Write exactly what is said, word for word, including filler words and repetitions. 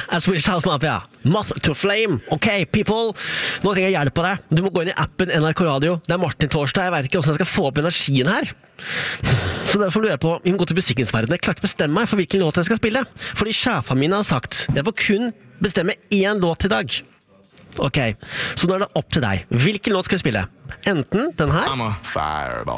er Swedish House Mafia. Moth to Flame. Ok, people. Nå trenger jeg hjelp av deg. Du må gå inn i appen N R K Radio. Det er Martin Torsdag. Jeg vet ikke hvordan jeg skal få opp energien her. Så derfor lurer jeg på, vi må gå til musikkens verden. Jeg klarer ikke bestemme meg for hvilken låt jeg skal spille. Fordi sjefene mine har sagt, jeg får kun bestemme én låt i dag. Ok, så nå er det opp til deg. Hvilken låt skal vi spille? Enten den her. I'm a fireball.